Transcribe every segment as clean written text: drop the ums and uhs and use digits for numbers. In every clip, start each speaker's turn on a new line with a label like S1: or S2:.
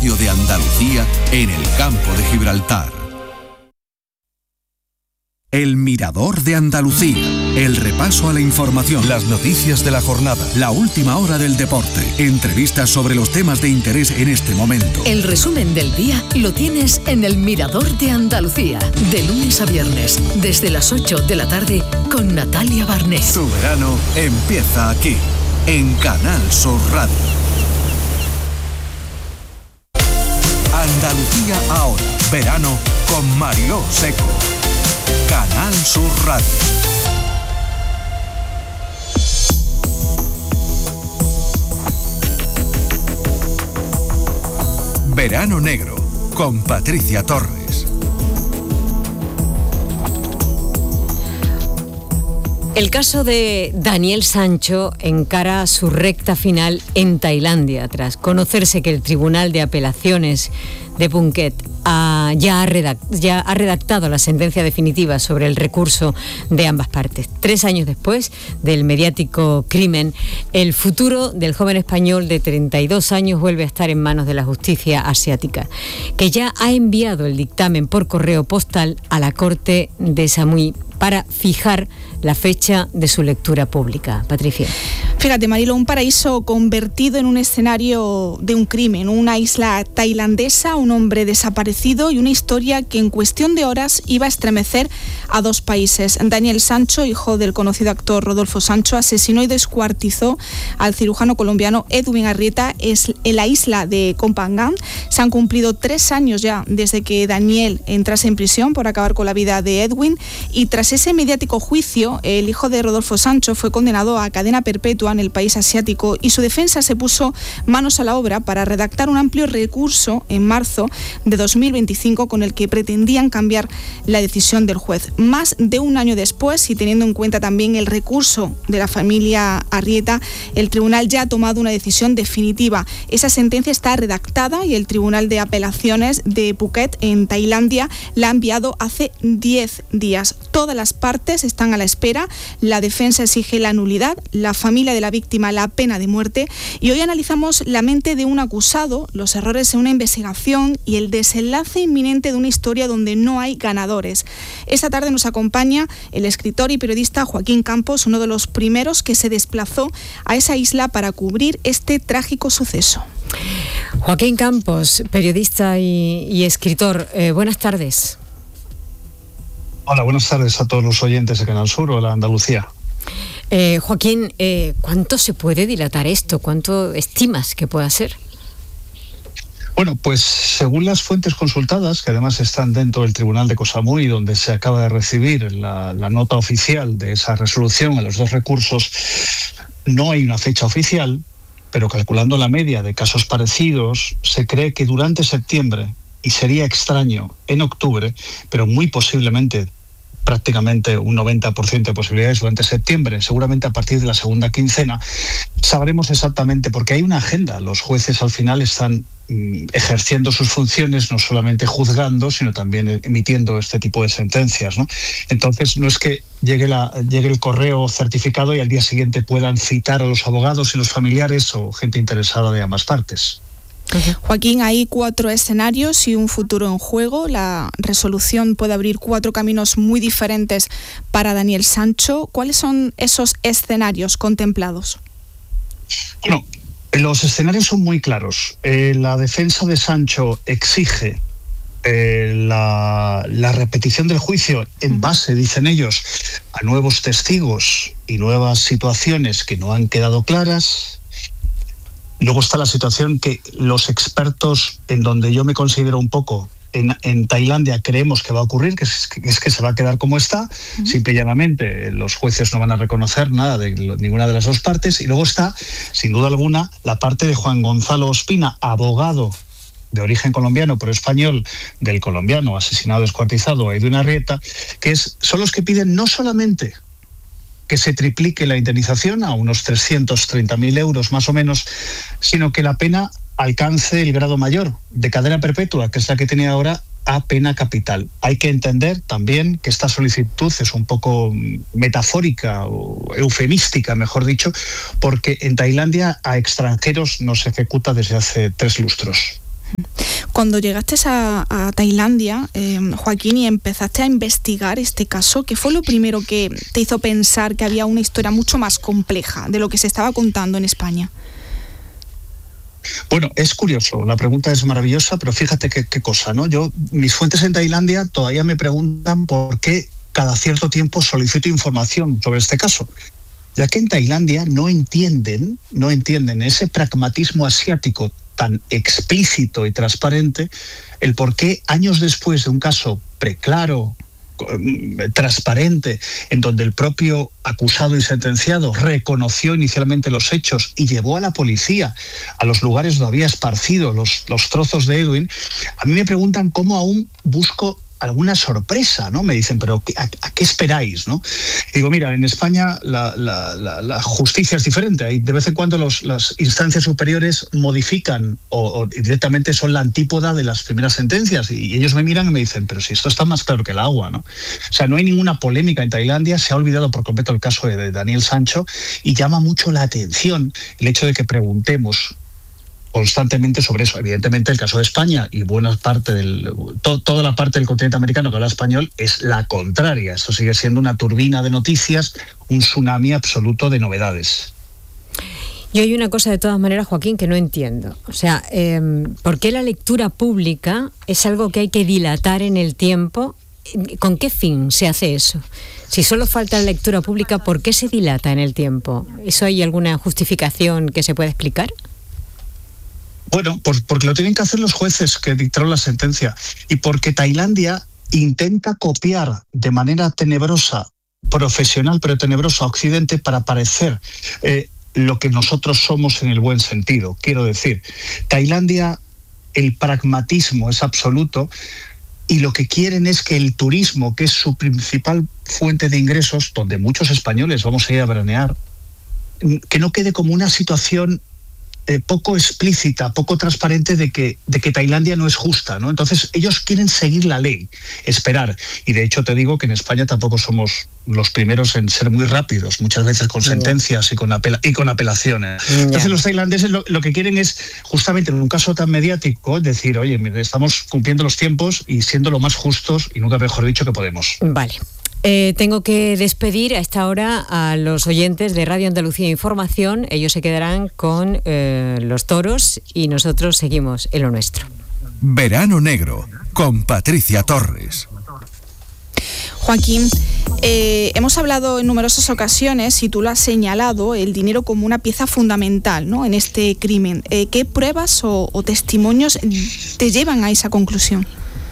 S1: de Andalucía en el campo de Gibraltar. El Mirador de Andalucía. El repaso a la información, las noticias de la jornada, la última hora del deporte, entrevistas sobre los temas de interés en este momento.
S2: El resumen del día lo tienes en El Mirador de Andalucía, de lunes a viernes, desde las 8 de la tarde, con Natalia Barnés.
S1: Tu verano empieza aquí, en Canal Sur Radio. Andalucía ahora, verano con Mariló Seco. Canal Sur Radio. Verano Negro con Patricia Torres.
S3: El caso de Daniel Sancho encara su recta final en Tailandia, tras conocerse que el Tribunal de Apelaciones de Phuket ya ha redactado la sentencia definitiva sobre el recurso de ambas partes. 3 años después del mediático crimen, el futuro del joven español de 32 años vuelve a estar en manos de la justicia asiática, que ya ha enviado el dictamen por correo postal a la Corte de Samui para fijar la fecha de su lectura pública. Patricia.
S4: Fíjate, Marilo, un paraíso convertido en un escenario de un crimen, una isla tailandesa, un hombre desaparecido y una historia que en cuestión de horas iba a estremecer a 2 países. Daniel Sancho, hijo del conocido actor Rodolfo Sancho, asesinó y descuartizó al cirujano colombiano Edwin Arrieta en la isla de Koh Phangan. Se han cumplido 3 años ya desde que Daniel entrase en prisión por acabar con la vida de Edwin, y tras ese mediático juicio, el hijo de Rodolfo Sancho fue condenado a cadena perpetua en el país asiático y su defensa se puso manos a la obra para redactar un amplio recurso en marzo de 2025 con el que pretendían cambiar la decisión del juez. Más de un año después, y teniendo en cuenta también el recurso de la familia Arrieta, el tribunal ya ha tomado una decisión definitiva. Esa sentencia está redactada y el Tribunal de Apelaciones de Phuket, en Tailandia, la ha enviado hace 10 días. Todas las partes están a la espera. La defensa exige la nulidad, la familia de la víctima la pena de muerte, y hoy analizamos la mente de un acusado, los errores en una investigación y el desenlace inminente de una historia donde no hay ganadores. Esta tarde nos acompaña el escritor y periodista Joaquín Campos, uno de los primeros que se desplazó a esa isla para cubrir este trágico suceso.
S3: Joaquín Campos, periodista y escritor, buenas tardes.
S5: Hola, buenas tardes a todos los oyentes de Canal Sur o de la Andalucía.
S3: Joaquín, ¿cuánto se puede dilatar esto? ¿Cuánto estimas que pueda ser?
S5: Bueno, pues según las fuentes consultadas, que además están dentro del Tribunal de Koh Samui, donde se acaba de recibir la nota oficial de esa resolución a los 2 recursos, no hay una fecha oficial, pero calculando la media de casos parecidos, se cree que durante septiembre, y sería extraño en octubre, pero muy posiblemente, prácticamente un 90% de posibilidades durante septiembre, seguramente a partir de la segunda quincena, sabremos exactamente, porque hay una agenda. Los jueces al final están ejerciendo sus funciones, no solamente juzgando, sino también emitiendo este tipo de sentencias, ¿no? Entonces no es que llegue el correo certificado y al día siguiente puedan citar a los abogados y los familiares o gente interesada de ambas partes.
S4: Joaquín, hay 4 escenarios y un futuro en juego. La resolución puede abrir 4 caminos muy diferentes para Daniel Sancho. ¿Cuáles son esos escenarios contemplados?
S5: Bueno, los escenarios son muy claros. La defensa de Sancho exige la repetición del juicio en base, dicen ellos, a nuevos testigos y nuevas situaciones que no han quedado claras. Luego está la situación que los expertos, en donde yo me considero un poco, en Tailandia creemos que va a ocurrir, que es que se va a quedar como está, simple y llanamente los jueces no van a reconocer nada de ninguna de las 2 partes. Y luego está, sin duda alguna, la parte de Juan Gonzalo Ospina, abogado de origen colombiano, pero español, del colombiano asesinado, descuartizado, Edwin Arrieta, que son los que piden no solamente que se triplique la indemnización a unos 330.000 euros más o menos, sino que la pena alcance el grado mayor de cadena perpetua, que es la que tiene ahora, a pena capital. Hay que entender también que esta solicitud es un poco metafórica o eufemística, mejor dicho, porque en Tailandia a extranjeros no se ejecuta desde hace 3 lustros.
S4: Cuando llegaste a Tailandia, Joaquín, y empezaste a investigar este caso, ¿qué fue lo primero que te hizo pensar que había una historia mucho más compleja de lo que se estaba contando en España?
S5: Bueno, es curioso, la pregunta es maravillosa, pero fíjate qué cosa, ¿no? Mis fuentes en Tailandia todavía me preguntan por qué cada cierto tiempo solicito información sobre este caso, ya que en Tailandia no entienden ese pragmatismo asiático tan explícito y transparente, el por qué años después de un caso preclaro, transparente, en donde el propio acusado y sentenciado reconoció inicialmente los hechos y llevó a la policía a los lugares donde había esparcido los trozos de Edwin, a mí me preguntan cómo aún busco alguna sorpresa, ¿no? Me dicen, pero ¿a qué esperáis, no? Y digo, mira, en España la justicia es diferente. De vez en cuando las instancias superiores modifican o directamente son la antípoda de las primeras sentencias, y ellos me miran y me dicen, pero si esto está más claro que el agua, ¿no? O sea, no hay ninguna polémica en Tailandia, se ha olvidado por completo el caso de Daniel Sancho, y llama mucho la atención el hecho de que preguntemos constantemente sobre eso. Evidentemente el caso de España y buena parte toda la parte del continente americano que habla español es la contraria. Esto sigue siendo una turbina de noticias, un tsunami absoluto de novedades.
S3: Yo hay una cosa de todas maneras, Joaquín, que no entiendo. O sea, ¿por qué la lectura pública es algo que hay que dilatar en el tiempo? ¿Con qué fin se hace eso? Si solo falta la lectura pública, ¿por qué se dilata en el tiempo? ¿Eso hay alguna justificación que se pueda explicar?
S5: Bueno, porque lo tienen que hacer los jueces que dictaron la sentencia, y porque Tailandia intenta copiar de manera tenebrosa, profesional pero tenebrosa, a Occidente para parecer lo que nosotros somos en el buen sentido. Quiero decir, Tailandia, el pragmatismo es absoluto, y lo que quieren es que el turismo, que es su principal fuente de ingresos, donde muchos españoles vamos a ir a veranear, que no quede como una situación poco explícita, poco transparente de que Tailandia no es justa, ¿no? Entonces ellos quieren seguir la ley, esperar. Y de hecho te digo que en España tampoco somos los primeros en ser muy rápidos, muchas veces con sentencias y con apelaciones. Entonces los tailandeses lo que quieren es, justamente en un caso tan mediático, decir, oye, mire, estamos cumpliendo los tiempos y siendo lo más justos y nunca mejor dicho que podemos.
S3: Vale. Tengo que despedir a esta hora a los oyentes de Radio Andalucía Información. Ellos se quedarán con los toros y nosotros seguimos en lo nuestro.
S1: Verano Negro, con Patricia Torres.
S4: Joaquín, hemos hablado en numerosas ocasiones, y tú lo has señalado, el dinero como una pieza fundamental, ¿no?, en este crimen. ¿Qué pruebas o testimonios te llevan a esa conclusión?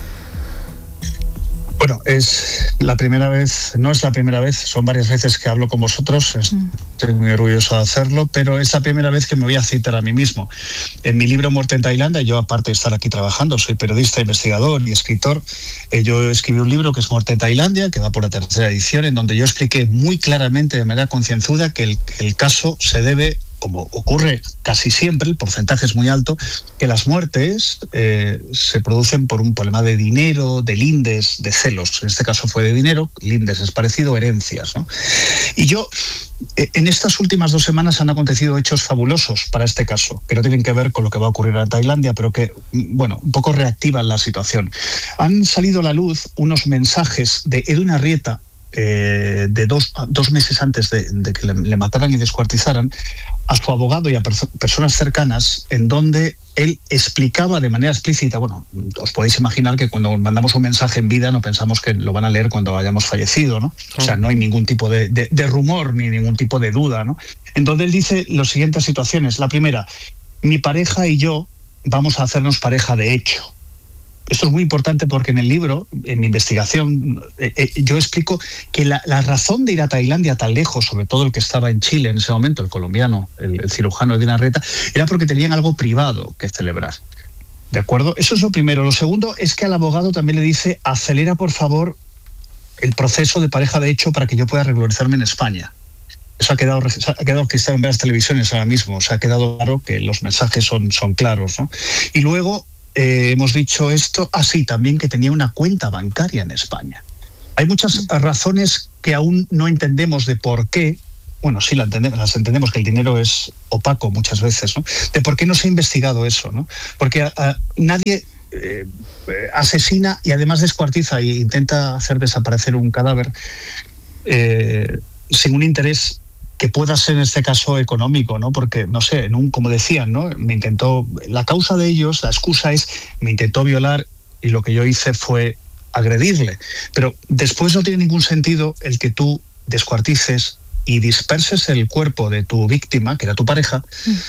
S5: Bueno, es la primera vez, no es la primera vez, son varias veces que hablo con vosotros, estoy muy orgulloso de hacerlo, pero es la primera vez que me voy a citar a mí mismo. En mi libro Muerte en Tailandia, yo aparte de estar aquí trabajando, soy periodista, investigador y escritor, yo escribí un libro que es Muerte en Tailandia, que va por la 3ª edición, en donde yo expliqué muy claramente, de manera concienzuda, que el caso se debe, como ocurre casi siempre, el porcentaje es muy alto, que las muertes se producen por un problema de dinero, de lindes, de celos. En este caso fue de dinero, lindes es parecido, herencias, ¿no? Y yo, en estas últimas 2 semanas han acontecido hechos fabulosos para este caso, que no tienen que ver con lo que va a ocurrir en Tailandia, pero que, bueno, un poco reactivan la situación. Han salido a la luz unos mensajes de Edwin Arrieta, de dos meses antes de que le mataran y descuartizaran, a su abogado y a personas cercanas, en donde él explicaba de manera explícita, bueno, os podéis imaginar que cuando mandamos un mensaje en vida no pensamos que lo van a leer cuando hayamos fallecido, ¿no? O sea, no hay ningún tipo de rumor ni ningún tipo de duda, ¿no? En donde él dice las siguientes situaciones. La primera, mi pareja y yo vamos a hacernos pareja de hecho. Esto es muy importante porque en el libro, en mi investigación, yo explico que la razón de ir a Tailandia tan lejos, sobre todo el que estaba en Chile en ese momento, el colombiano, el cirujano Edwin Arrieta, era porque tenían algo privado que celebrar. ¿De acuerdo? Eso es lo primero. Lo segundo es que al abogado también le dice, acelera por favor el proceso de pareja de hecho para que yo pueda regularizarme en España. Eso ha quedado registrado en varias televisiones ahora mismo. Se ha quedado claro que los mensajes son claros, ¿no? Y luego hemos dicho esto, así también que tenía una cuenta bancaria en España. Hay muchas razones que aún no entendemos de por qué bueno, sí las entendemos, que el dinero es opaco muchas veces, ¿no? De por qué no se ha investigado eso, ¿no? Porque nadie asesina y además descuartiza e intenta hacer desaparecer un cadáver sin un interés que pueda ser en este caso económico, ¿no? Porque, no sé, como decían, ¿no? La causa de ellos, la excusa es, me intentó violar y lo que yo hice fue agredirle. Pero después no tiene ningún sentido el que tú descuartices y disperses el cuerpo de tu víctima, que era tu pareja,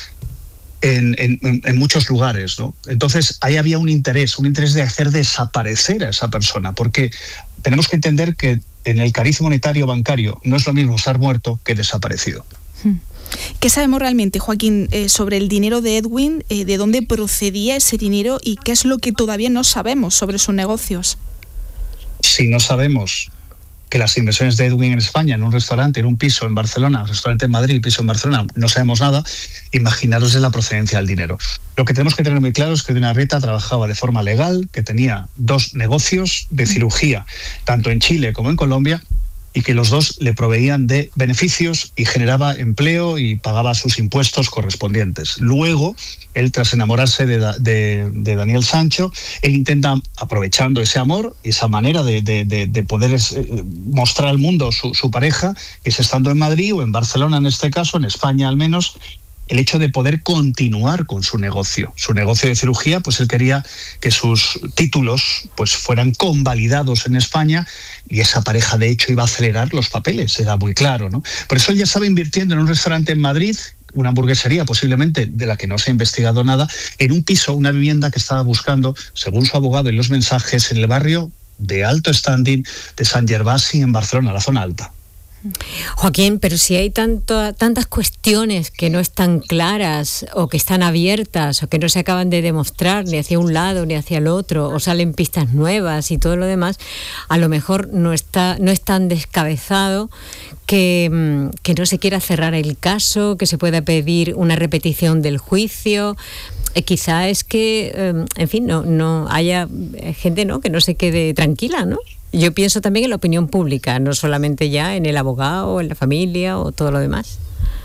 S5: en muchos lugares, ¿no? Entonces ahí había un interés de hacer desaparecer a esa persona, porque tenemos que entender que en el cariz monetario bancario no es lo mismo estar muerto que desaparecido.
S4: ¿Qué sabemos realmente, Joaquín, sobre el dinero de Edwin, de dónde procedía ese dinero y qué es lo que todavía no sabemos sobre sus negocios?
S5: Si no sabemos que las inversiones de Edwin en España, en un restaurante, en un piso en Barcelona, un restaurante en Madrid, piso en Barcelona, no sabemos nada, imaginaros de la procedencia del dinero. Lo que tenemos que tener muy claro es que Edwin Arrieta trabajaba de forma legal, que tenía 2 negocios de cirugía, tanto en Chile como en Colombia, y que los 2 le proveían de beneficios y generaba empleo y pagaba sus impuestos correspondientes. Luego, él, tras enamorarse de Daniel Sancho, él intenta, aprovechando ese amor y esa manera de poder mostrar al mundo su pareja, que es estando en Madrid o en Barcelona en este caso, en España al menos, el hecho de poder continuar con su negocio de cirugía, pues él quería que sus títulos pues fueran convalidados en España y esa pareja de hecho iba a acelerar los papeles, era muy claro, ¿no? Por eso él ya estaba invirtiendo en un restaurante en Madrid, una hamburguesería posiblemente de la que no se ha investigado nada, en un piso, una vivienda que estaba buscando, según su abogado y los mensajes, en el barrio de alto standing de Sant Gervasi en Barcelona, la zona alta.
S3: Joaquín, pero si hay tantas cuestiones que no están claras o que están abiertas o que no se acaban de demostrar ni hacia un lado ni hacia el otro, o salen pistas nuevas y todo lo demás, a lo mejor no es tan descabezado que no se quiera cerrar el caso, que se pueda pedir una repetición del juicio. Quizá es que, en fin, no haya gente, ¿no?, que no se quede tranquila, ¿no? Yo pienso también en la opinión pública, no solamente ya en el abogado, en la familia o todo lo demás.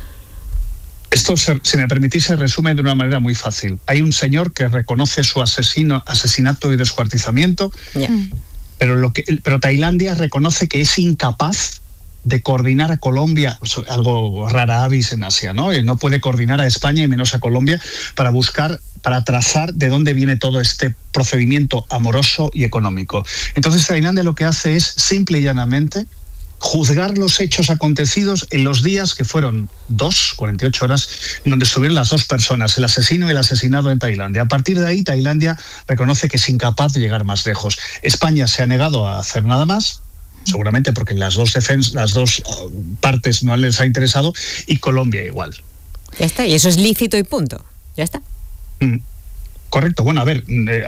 S5: Esto, si me permitís, se resume de una manera muy fácil. Hay un señor que reconoce su asesinato y descuartizamiento, pero Tailandia reconoce que es incapaz de coordinar a Colombia, algo rara avis en Asia, ¿no? No puede coordinar a España y menos a Colombia para trazar de dónde viene todo este procedimiento amoroso y económico. Entonces Tailandia lo que hace es simple y llanamente juzgar los hechos acontecidos en los días que fueron 48 horas, en donde estuvieron las 2 personas, el asesino y el asesinado en Tailandia. A partir de ahí, Tailandia reconoce que es incapaz de llegar más lejos. España se ha negado a hacer nada más, seguramente porque las dos partes no les ha interesado, y Colombia igual.
S3: Ya está, y eso es lícito y punto. Ya está.
S5: Correcto. Bueno, a ver,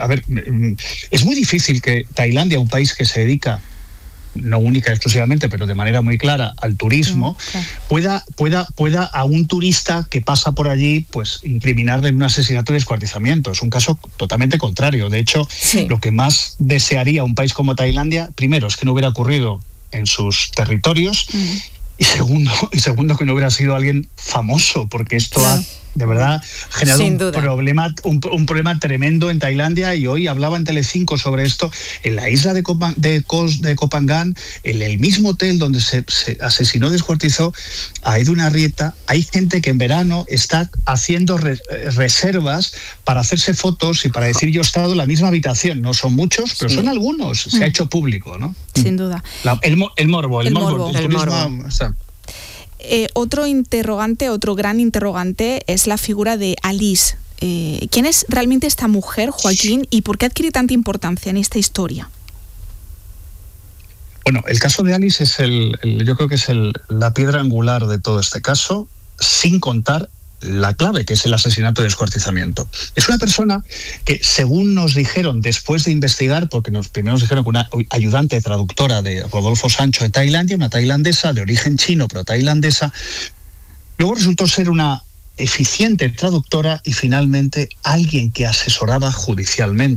S5: es muy difícil que Tailandia, un país que se dedica, no única y exclusivamente, pero de manera muy clara, al turismo, pueda a un turista que pasa por allí, pues incriminarle en un asesinato y descuartizamiento. Es un caso totalmente contrario. De hecho, lo que más desearía un país como Tailandia, primero, es que no hubiera ocurrido en sus territorios, y segundo, que no hubiera sido alguien famoso, porque esto ha de verdad generado un problema tremendo en Tailandia. Y hoy hablaba en Telecinco sobre esto, en la isla de Koh Phangan, en el mismo hotel donde se asesinó y descuartizó a Edwin Arrieta, hay gente que en verano está haciendo reservas para hacerse fotos y para decir yo he estado en la misma habitación. No son muchos, pero son algunos. Se ha hecho público, ¿no?
S4: Sin duda.
S5: El morbo.
S4: Otro gran interrogante es la figura de Alice. ¿Quién es realmente esta mujer, Joaquín, y por qué adquiere tanta importancia en esta historia?
S5: Bueno, el caso de Alice es yo creo que es la piedra angular de todo este caso, sin contar la clave, que es el asesinato y descuartizamiento. Es una persona que, según nos dijeron después de investigar, porque primero nos dijeron que una ayudante traductora de Rodolfo Sancho de Tailandia, una tailandesa de origen chino, pero tailandesa, luego resultó ser una eficiente traductora y finalmente alguien que asesoraba judicialmente.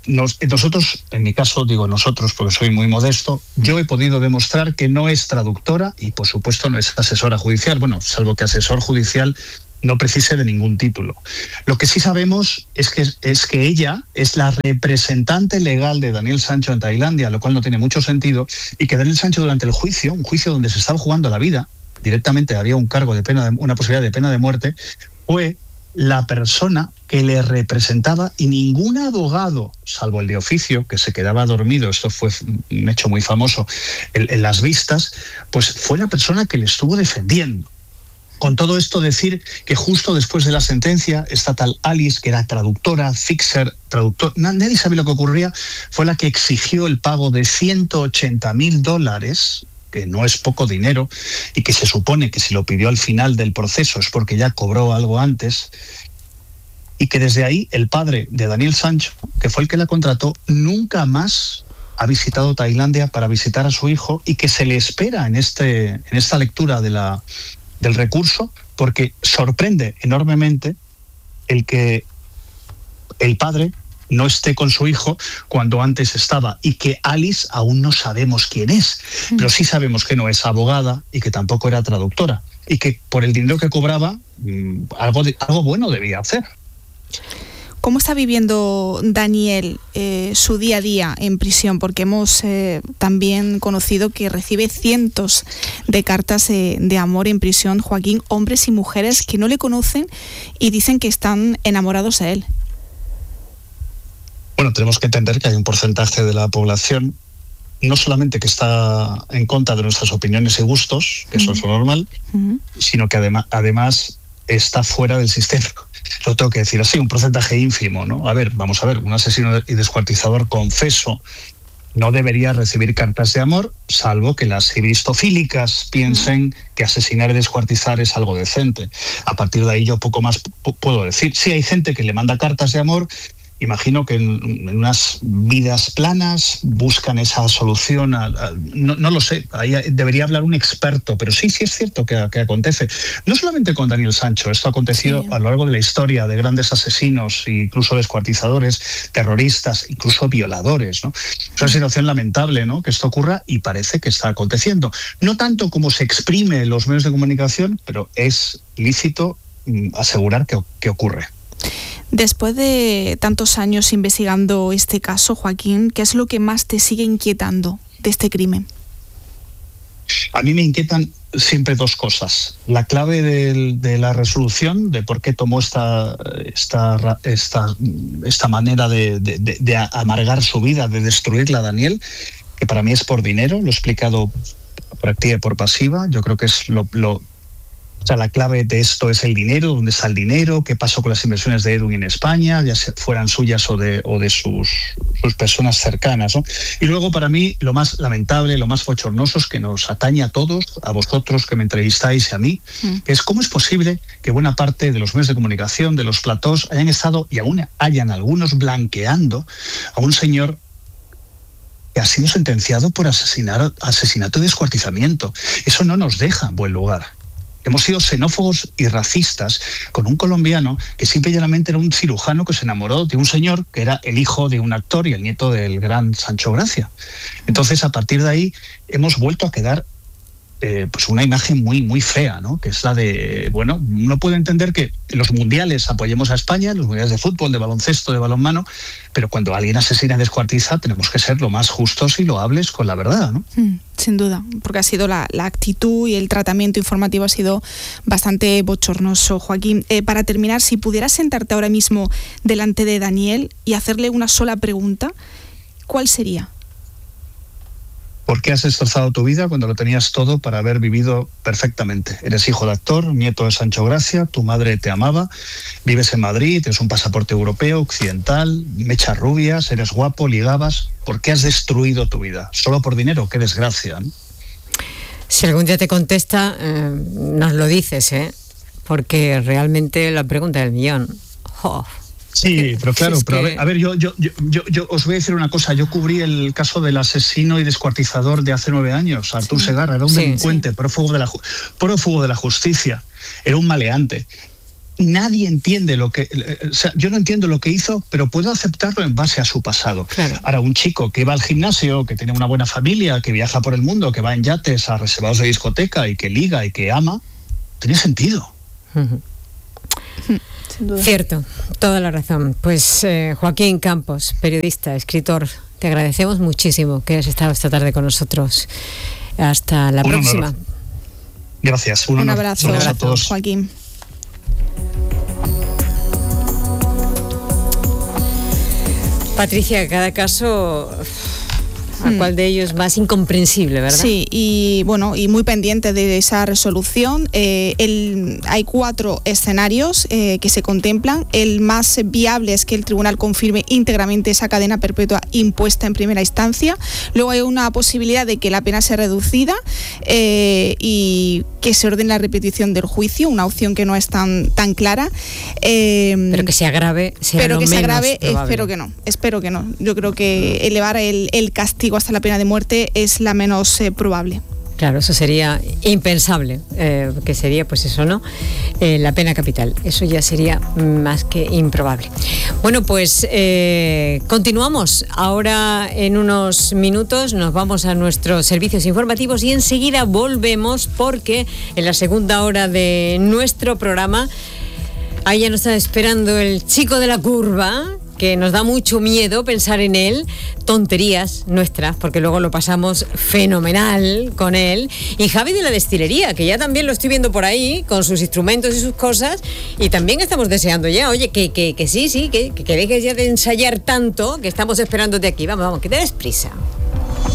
S5: nosotros, en mi caso digo nosotros porque soy muy modesto, yo he podido demostrar que no es traductora y por supuesto no es asesora judicial, bueno, salvo que asesor judicial no precise de ningún título. Lo que sí sabemos es que ella es la representante legal de Daniel Sancho en Tailandia, lo cual no tiene mucho sentido, y que Daniel Sancho durante el juicio, un juicio donde se estaba jugando la vida, directamente había un cargo de una posibilidad de pena de muerte, fue la persona que le representaba y ningún abogado, salvo el de oficio, que se quedaba dormido, esto fue un hecho muy famoso en las vistas, pues fue la persona que le estuvo defendiendo. Con todo esto decir que justo después de la sentencia, esta tal Alice, que era traductora, fixer, traductor, nadie sabe lo que ocurría, fue la que exigió el pago de $180,000, que no es poco dinero, y que se supone que si lo pidió al final del proceso es porque ya cobró algo antes, y que desde ahí el padre de Daniel Sancho, que fue el que la contrató, nunca más ha visitado Tailandia para visitar a su hijo, y que se le espera en esta lectura del recurso, porque sorprende enormemente el que el padre no esté con su hijo cuando antes estaba, y que Alice aún no sabemos quién es, pero sí sabemos que no es abogada y que tampoco era traductora, y que por el dinero que cobraba algo bueno debía hacer.
S4: ¿Cómo está viviendo Daniel su día a día en prisión? Porque hemos también conocido que recibe cientos de cartas de amor en prisión, Joaquín, hombres y mujeres que no le conocen y dicen que están enamorados de él.
S5: Bueno, tenemos que entender que hay un porcentaje de la población no solamente que está en contra de nuestras opiniones y gustos, que eso es lo normal, sino que además está fuera del sistema. Lo tengo que decir así, un porcentaje ínfimo, ¿no? Vamos a ver, un asesino y descuartizador confeso no debería recibir cartas de amor, salvo que las cristofílicas piensen que asesinar y descuartizar es algo decente. A partir de ahí yo poco más puedo decir. Sí, hay gente que le manda cartas de amor. Imagino que en unas vidas planas buscan esa solución. No lo sé, ahí debería hablar un experto, pero sí es cierto que acontece. No solamente con Daniel Sancho, esto ha acontecido a lo largo de la historia de grandes asesinos, incluso descuartizadores, terroristas, incluso violadores, ¿no? Es una situación lamentable, ¿no?, que esto ocurra, y parece que está aconteciendo. No tanto como se exprime en los medios de comunicación, pero es lícito asegurar que ocurre.
S4: Después de tantos años investigando este caso, Joaquín, ¿qué es lo que más te sigue inquietando de este crimen?
S5: A mí me inquietan siempre dos cosas. La clave de la resolución, de por qué tomó esta manera de amargar su vida, de destruirla a Daniel, que para mí es por dinero, lo he explicado por activa y por pasiva. Yo creo que es la clave de esto es el dinero, dónde está el dinero, qué pasó con las inversiones de Edwin en España, ya fueran suyas o de sus personas cercanas, ¿no? Y luego, para mí, lo más lamentable, lo más bochornoso es que nos atañe a todos, a vosotros que me entrevistáis y a mí, que es cómo es posible que buena parte de los medios de comunicación, de los platós, hayan estado y aún hayan algunos blanqueando a un señor que ha sido sentenciado por asesinato y descuartizamiento. Eso no nos deja en buen lugar. Hemos sido xenófobos y racistas con un colombiano que simple y llanamente era un cirujano que se enamoró de un señor que era el hijo de un actor y el nieto del gran Sancho Gracia. Entonces, a partir de ahí, hemos vuelto a quedar pues una imagen muy, muy fea, ¿no? Que es la de, bueno, uno puede entender que en los mundiales apoyemos a España, en los mundiales de fútbol, de baloncesto, de balonmano, pero cuando alguien asesina y descuartiza tenemos que ser lo más justos y loables con la verdad, ¿no?
S4: Sin duda, porque ha sido la actitud y el tratamiento informativo ha sido bastante bochornoso. Joaquín, para terminar, si pudieras sentarte ahora mismo delante de Daniel y hacerle una sola pregunta, ¿cuál sería?
S5: ¿Por qué has destrozado tu vida cuando lo tenías todo para haber vivido perfectamente? Eres hijo de actor, nieto de Sancho Gracia, tu madre te amaba, vives en Madrid, tienes un pasaporte europeo, occidental, mechas rubias, eres guapo, ligabas. ¿Por qué has destruido tu vida? ¿Solo por dinero? ¡Qué desgracia!, ¿no?
S3: Si algún día te contesta, nos lo dices, porque realmente la pregunta del millón.
S5: Sí, pero claro, a ver, yo os voy a decir una cosa. Yo cubrí el caso del asesino y descuartizador de hace 9 años, Artur Segarra. Era un delincuente, prófugo de la justicia. Era un maleante. nadie entiende lo que... O sea, yo no entiendo lo que hizo, pero puedo aceptarlo en base a su pasado.
S3: Claro.
S5: Ahora, un chico que va al gimnasio, que tiene una buena familia, que viaja por el mundo, que va en yates a reservados de discoteca y que liga y que ama, tiene sentido.
S4: Sin duda.
S3: Cierto, toda la razón. Pues Joaquín Campos, periodista, escritor, te agradecemos muchísimo que hayas estado esta tarde con nosotros. Hasta la próxima.
S5: Honor. Gracias. Un
S4: abrazo
S5: a todos.
S4: Joaquín.
S3: Patricia, cada caso, ¿a cuál de ellos más incomprensible, verdad?
S4: Sí, y bueno, y muy pendiente de esa resolución. Hay 4 escenarios que se contemplan. El más viable es que el tribunal confirme íntegramente esa cadena perpetua impuesta en primera instancia. Luego hay una posibilidad de que la pena sea reducida y que se ordene la repetición del juicio, una opción que no es tan clara.
S3: Pero que se agrave,
S4: espero que no. Yo creo que elevar el castigo hasta la pena de muerte es la menos probable.
S3: Claro, eso sería impensable, que sería, pues eso, ¿no? La pena capital. Eso ya sería más que improbable. Bueno, pues continuamos. Ahora, en unos minutos, nos vamos a nuestros servicios informativos y enseguida volvemos porque en la segunda hora de nuestro programa, ahí ya nos está esperando el chico de la curva, que nos da mucho miedo pensar en él, tonterías nuestras, porque luego lo pasamos fenomenal con él, y Javi de la destilería, que ya también lo estoy viendo por ahí, con sus instrumentos y sus cosas, y también estamos deseando ya, oye, que dejes ya de ensayar tanto, que estamos esperándote aquí, vamos, que te des prisa.